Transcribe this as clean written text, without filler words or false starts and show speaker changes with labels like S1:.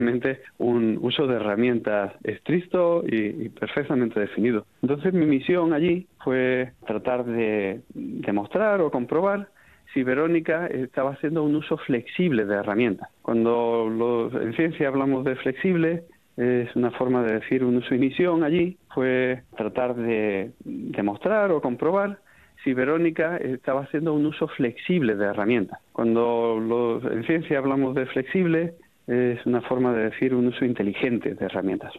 S1: realmente un uso de herramientas estricto y perfectamente definido. Entonces mi misión allí fue tratar de demostrar o comprobar si Verónica estaba haciendo un uso flexible de herramientas. Cuando en ciencia hablamos de flexible, es una forma de decir un uso. Mi misión allí fue tratar de demostrar o comprobar si Verónica estaba haciendo un uso flexible de herramientas. Cuando en ciencia hablamos de flexible, es una forma de decir un uso inteligente de herramientas.